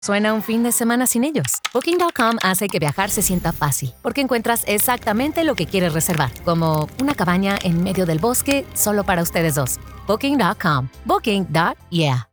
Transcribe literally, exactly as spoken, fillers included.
Suena un fin de semana sin ellos. Booking punto com hace que viajar se sienta fácil, porque encuentras exactamente lo que quieres reservar, como una cabaña en medio del bosque solo para ustedes dos. Booking punto com. Booking. Yeah.